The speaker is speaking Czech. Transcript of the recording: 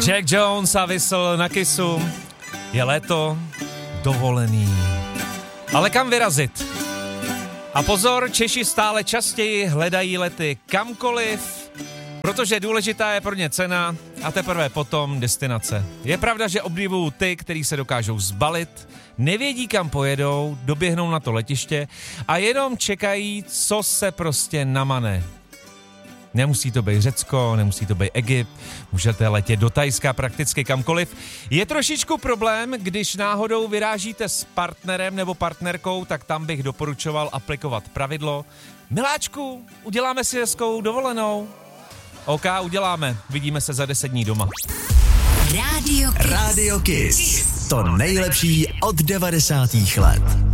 Jack Jones a Whistle na Kissu. Je léto, dovolený. Ale kam vyrazit? A pozor, Češi stále častěji hledají lety kamkoliv, protože důležitá je pro ně cena a teprve potom destinace. Je pravda, že obdivuju ty, kteří se dokážou zbalit, nevědí kam pojedou, doběhnou na to letiště a jenom čekají, co se prostě namane. Nemusí to být Řecko, nemusí to být Egypt, můžete letět do Thajska prakticky kamkoliv. Je trošičku problém, když náhodou vyrážíte s partnerem nebo partnerkou, tak tam bych doporučoval aplikovat pravidlo. Miláčku, uděláme si hezkou dovolenou. OK, uděláme. Vidíme se za 10 dní doma. Radio Kiss. To nejlepší od 90. let.